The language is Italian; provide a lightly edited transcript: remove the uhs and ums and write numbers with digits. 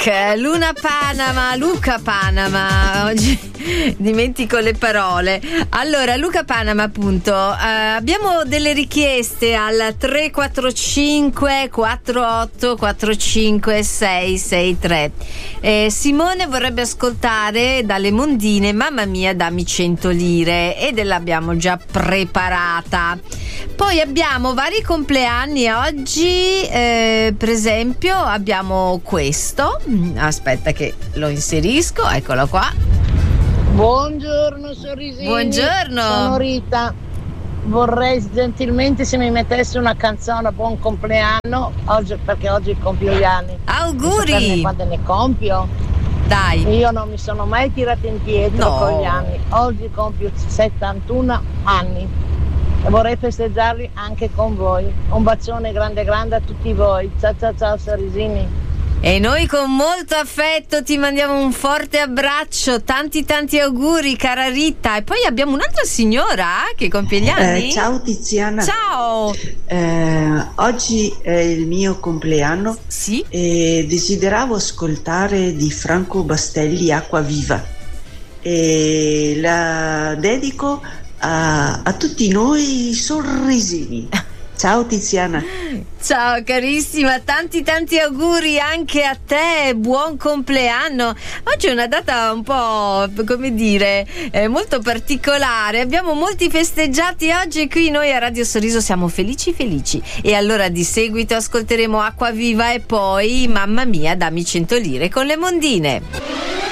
Luna Panama, Luca Panama, oggi dimentico le parole. Allora, Luca Panama, appunto, abbiamo delle richieste al 345 48 45 663. Simone vorrebbe ascoltare dalle Mondine Mamma mia dammi 100 lire e l'abbiamo già preparata. Poi abbiamo vari compleanni oggi, per esempio abbiamo questo, aspetta che lo inserisco, eccolo qua. Buongiorno sorrisini. Buongiorno. Sono Rita. Vorrei gentilmente se mi mettesse una canzone buon compleanno oggi, perché oggi compio gli anni. Auguri. Quando ne compio? Dai. Io non mi sono mai tirata indietro con gli anni. Oggi compio 71 anni e vorrei festeggiarli anche con voi. Un bacione grande grande a tutti voi. Ciao ciao ciao sorrisini. E noi con molto affetto ti mandiamo un forte abbraccio, tanti auguri cara Rita. E poi abbiamo un'altra signora che compie gli anni. Ciao Tiziana. Ciao. Oggi è il mio compleanno. Sì. E desideravo ascoltare di Franco Bastelli Acqua Viva e la dedico a tutti noi sorrisini. Ciao Tiziana. Ciao carissima, tanti auguri anche a te, buon compleanno. Oggi è una data un po', come dire, molto particolare. Abbiamo molti festeggiati oggi e qui noi a Radio Sorriso siamo felici. E allora di seguito ascolteremo Acqua Viva e poi Mamma mia dammi 100 lire con le Mondine.